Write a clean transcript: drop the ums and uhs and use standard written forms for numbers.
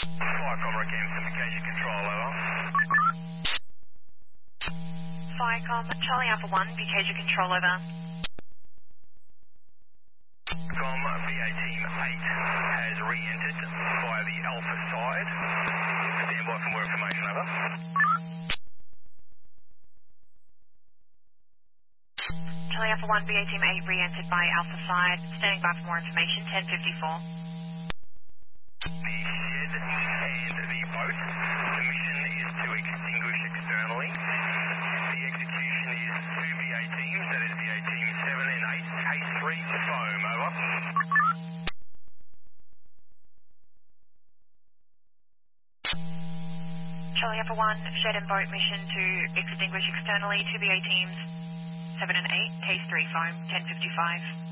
Firecom Rockhampton, Vacation Control, over. Firecom, Charlie Alpha 1, Bucasia Control, over. Com, VA Team 8 has re-entered via the Alpha side. Stand by for more information, over. Charlie Alpha 1, VA Team 8 re-entered by Alpha side. Standing by for more information, 1054. The shed and the boat. The mission is to extinguish externally. The execution is 2 VA teams, that is VA Team 7 and 8, Case 3 to foam, over. Charlie Alpha 1, shed and boat mission to extinguish externally, 2 VA teams 7 and 8, case 3 foam, 1055.